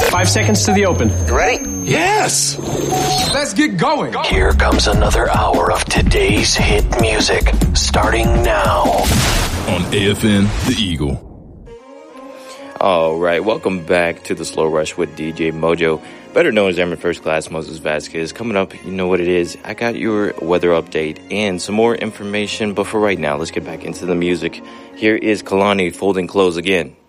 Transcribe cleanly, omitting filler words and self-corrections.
5 seconds to the open. You ready? Yes! Let's get going. Here comes another hour of today's hit music, starting now. On AFN, The Eagle. All right, welcome back to the Slow Rush with DJ Mojo, better known as Airman First Class Moses Vasquez. Coming up, you know what it is. I got your weather update and some more information, but for right now, let's get back into the music. Here is Kalani folding clothes again.